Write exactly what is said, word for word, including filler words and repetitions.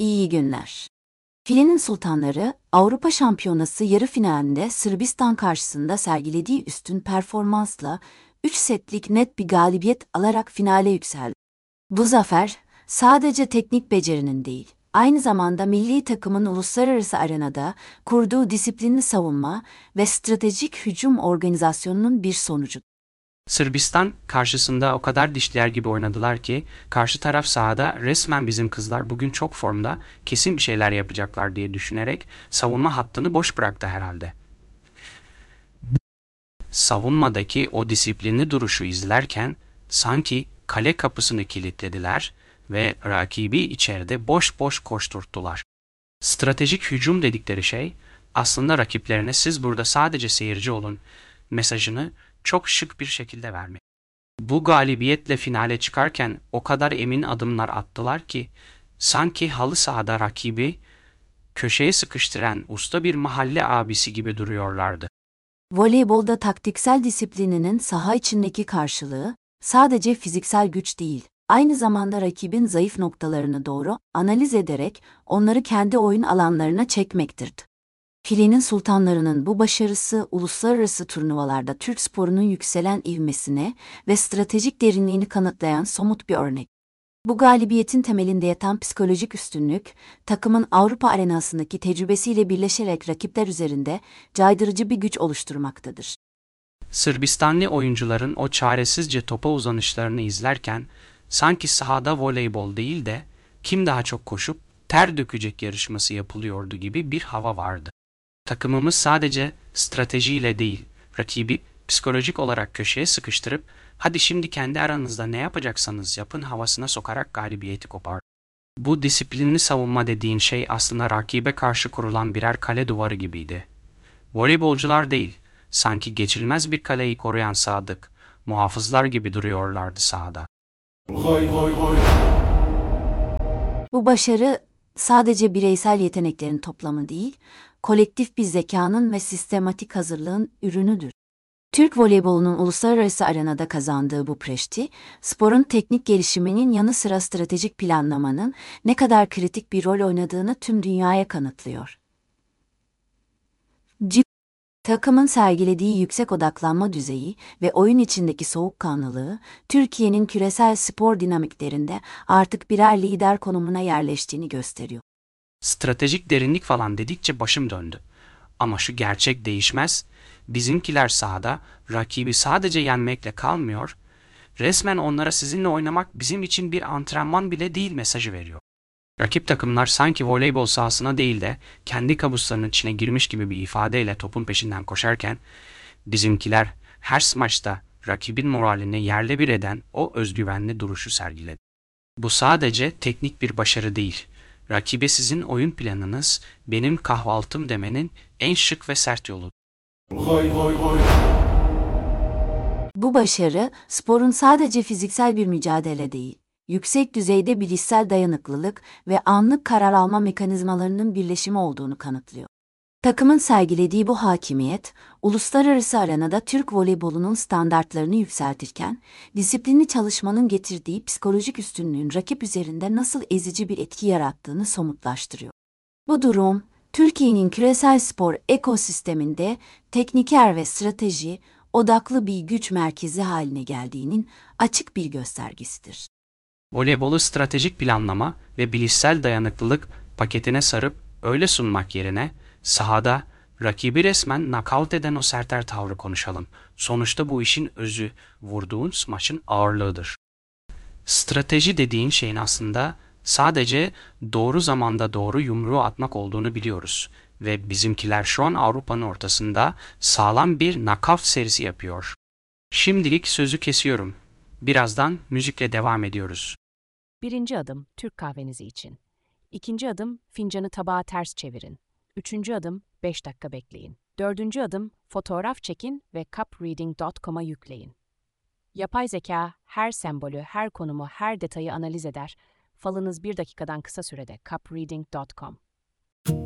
İyi günler. Filenin Sultanları, Avrupa Şampiyonası yarı finalinde Sırbistan karşısında sergilediği üstün performansla üç setlik net bir galibiyet alarak finale yükseldi. Bu zafer, sadece teknik becerinin değil, aynı zamanda milli takımın uluslararası arenada kurduğu disiplinli savunma ve stratejik hücum organizasyonunun bir sonucu. Sırbistan karşısında o kadar dişler gibi oynadılar ki karşı taraf sahada resmen bizim kızlar bugün çok formda, kesin bir şeyler yapacaklar diye düşünerek savunma hattını boş bıraktı herhalde. Savunmadaki o disiplinli duruşu izlerken sanki kale kapısını kilitlediler ve rakibi içeride boş boş koşturttular. Stratejik hücum dedikleri şey aslında rakiplerine siz burada sadece seyirci olun mesajını çok şık bir şekilde vermek. Bu galibiyetle finale çıkarken o kadar emin adımlar attılar ki sanki halı sahada rakibi köşeye sıkıştıran usta bir mahalle abisi gibi duruyorlardı. Voleybolda taktiksel disiplininin saha içindeki karşılığı sadece fiziksel güç değil, aynı zamanda rakibin zayıf noktalarını doğru analiz ederek onları kendi oyun alanlarına çekmektir. Filenin Sultanlarının bu başarısı uluslararası turnuvalarda Türk sporunun yükselen ivmesine ve stratejik derinliğini kanıtlayan somut bir örnek. Bu galibiyetin temelinde yatan psikolojik üstünlük, takımın Avrupa arenasındaki tecrübesiyle birleşerek rakipler üzerinde caydırıcı bir güç oluşturmaktadır. Sırbistanlı oyuncuların o çaresizce topa uzanışlarını izlerken sanki sahada voleybol değil de kim daha çok koşup ter dökecek yarışması yapılıyordu gibi bir hava vardı. Takımımız sadece stratejiyle değil, rakibi psikolojik olarak köşeye sıkıştırıp hadi şimdi kendi aranızda ne yapacaksanız yapın havasına sokarak galibiyeti kopardı. Bu disiplinli savunma dediğin şey aslında rakibe karşı kurulan birer kale duvarı gibiydi. Voleybolcular değil, sanki geçilmez bir kaleyi koruyan sadık, muhafızlar gibi duruyorlardı sahada. Bu başarı sadece bireysel yeteneklerin toplamı değil, kolektif bir zekanın ve sistematik hazırlığın ürünüdür. Türk voleybolunun uluslararası arenada kazandığı bu prestij, sporun teknik gelişiminin yanı sıra stratejik planlamanın ne kadar kritik bir rol oynadığını tüm dünyaya kanıtlıyor. C- Takımın sergilediği yüksek odaklanma düzeyi ve oyun içindeki soğukkanlılığı, Türkiye'nin küresel spor dinamiklerinde artık birer lider konumuna yerleştiğini gösteriyor. Stratejik derinlik falan dedikçe başım döndü. Ama şu gerçek değişmez, bizimkiler sahada rakibi sadece yenmekle kalmıyor, resmen onlara sizinle oynamak bizim için bir antrenman bile değil mesajı veriyor. Rakip takımlar sanki voleybol sahasına değil de kendi kabuslarının içine girmiş gibi bir ifadeyle topun peşinden koşarken, bizimkiler her maçta rakibin moralini yerle bir eden o özgüvenli duruşu sergiledi. Bu sadece teknik bir başarı değil, rakibe sizin oyun planınız benim kahvaltım demenin en şık ve sert yolu. Bu başarı, sporun sadece fiziksel bir mücadele değil, yüksek düzeyde bilişsel dayanıklılık ve anlık karar alma mekanizmalarının birleşimi olduğunu kanıtlıyor. Takımın sergilediği bu hakimiyet, uluslararası arenada Türk voleybolunun standartlarını yükseltirken, disiplinli çalışmanın getirdiği psikolojik üstünlüğün rakip üzerinde nasıl ezici bir etki yarattığını somutlaştırıyor. Bu durum, Türkiye'nin küresel spor ekosisteminde tekniker ve strateji odaklı bir güç merkezi haline geldiğinin açık bir göstergesidir. Voleybolu stratejik planlama ve bilişsel dayanıklılık paketine sarıp öyle sunmak yerine sahada rakibi resmen nakavt eden o serter tavrı konuşalım. Sonuçta bu işin özü, vurduğun smaçın ağırlığıdır. Strateji dediğin şeyin aslında sadece doğru zamanda doğru yumruğu atmak olduğunu biliyoruz. Ve bizimkiler şu an Avrupa'nın ortasında sağlam bir knockout serisi yapıyor. Şimdilik sözü kesiyorum. Birazdan müzikle devam ediyoruz. Birinci adım Türk kahvenizi için. İkinci adım fincanı tabağa ters çevirin. Üçüncü adım beş dakika bekleyin. Dördüncü adım fotoğraf çekin ve cup reading nokta com'a yükleyin. Yapay zeka her sembolü, her konumu, her detayı analiz eder. Falınız bir dakikadan kısa sürede cup reading nokta com.